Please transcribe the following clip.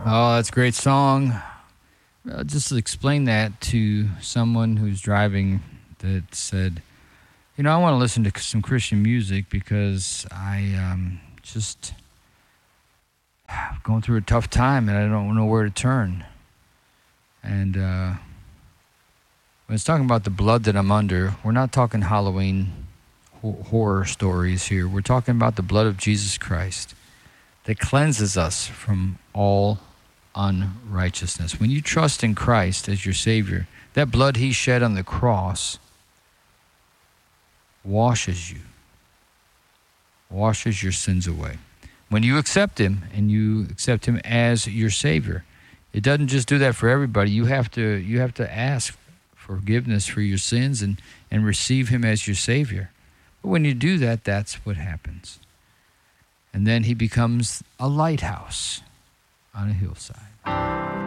Oh, that's a great song. Just to explain that to someone who's driving that said, I want to listen to some Christian music because I just going through a tough time and I don't know where to turn. And when it's talking about the blood that I'm under, we're not talking Halloween horror stories here. We're talking about the blood of Jesus Christ that cleanses us from all unrighteousness. When you trust in Christ as your Savior, that blood He shed on the cross washes you, washes your sins away. When you accept Him and you accept Him as your Savior, it doesn't just do that for everybody. You have to ask forgiveness for your sins and receive Him as your Savior. But when you do that, that's what happens. And then He becomes a lighthouse on a hillside.